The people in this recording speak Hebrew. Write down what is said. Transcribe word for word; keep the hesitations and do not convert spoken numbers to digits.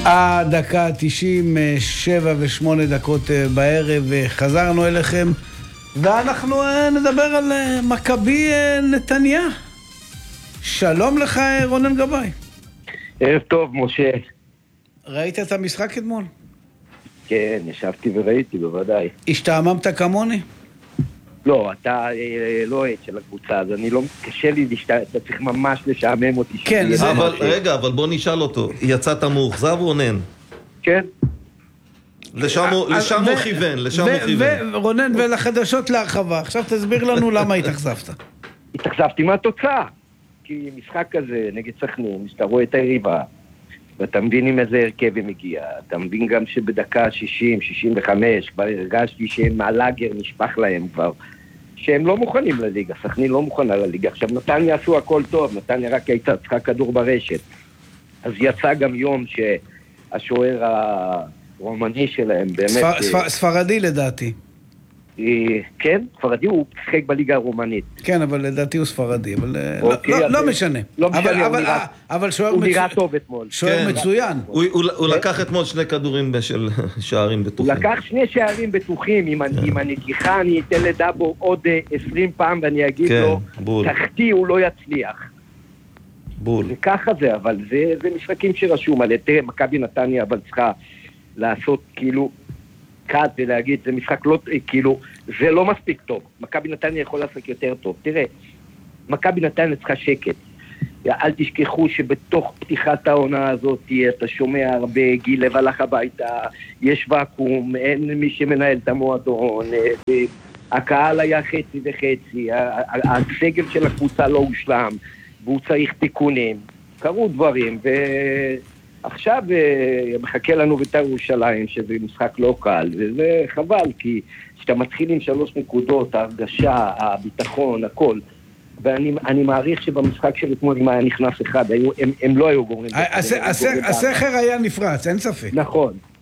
הדקה תשעים, שבע ושמונה דקות בערב, חזרנו אליכם, ואנחנו נדבר על מכבי נתניה. שלום לך רונן גבאי. ערב טוב, משה. ראית את המשחק אתמול? כן, ישבתי וראיתי, בוודאי. השתעממת כמוני? לא, אתה לא אוהד של הקבוצה, אז אני לא, קשה לי להשתעמם, אתה צריך ממש לשעמם אותי. כן, זה... אבל, רגע, אבל בוא נשאל אותו, יצאת מאוכזב רונן? כן. לשם הוא כיוון, לשם הוא כיוון. ורונן, ולחדשות להרחבה, עכשיו תסביר לנו למה התאכזבת. התאכזבתי מהתוצאה, כי משחק כזה נגד סכנין, שאתה רואה את היריבה, ואתה מבין עם איזה הרכב הם הגיע, אתה מבין גם שבדקה שישים, שישים וחמש, כבר הרגשתי שהם מהלאגר נשפך להם כבר, שהם לא מוכנים לליגה, סכנין לא מוכנה לליגה. עכשיו נתניה עשו הכל טוב, נתניה רק הייתה צריכה כדור ברשת, אז יצא גם יום שהשוער הרומני שלהם באמת... ספר, ספר, ספרדי לדעתי. כן, ספרדי הוא שחק בליגה הרומנית. כן, אבל לדעתי הוא ספרדי, אבל אוקיי, לא, לא משנה. לא משנה, אבל, הוא אבל, נראה, אבל שוער הוא מצו... נראה טוב אתמול. שוער כן. מצוין. הוא, הוא, הוא לקח אתמול שני כדורים של שערים בטוחים. הוא לקח שני שערים בטוחים, עם, כן. עם הנגיחה אני אתן לדאבו עוד עשרים פעם ואני אגיד כן, לו, בול. תחתי הוא לא יצליח. בול. וככה זה, אבל זה, זה משחקים שרשום על תראה, מכבי נתניה אבל צריכה לעשות כאילו קאט ולהגיד, זה משחק לא, כאילו, זה לא מספיק טוב. מכבי נתניה יכול לעשות יותר טוב. תראה, מכבי נתניה צריכה שקט. אל תשכחו שבתוך פתיחת העונה הזאת אתה שומע הרבה, גיל הלך הביתה, יש ואקום, אין מי שמנהל את המועדון, הקהל היה חצי וחצי, הסגל של הקבוצה לא הושלם, והוא צריך תיקונים. קרו דברים, ועכשיו מחכה לנו בית"ר ירושלים, שזה משחק לא קל, וזה חבל, כי כשאתה מתחיל עם שלוש נקודות, ההרגשה, הביטחון, הכל, ואני אני מעריך שבמשחק של אתמול אם היה נכנס אחד, היו, הם, הם לא היו גורמים. הסכר היה נפרץ, אין ספק. נכון.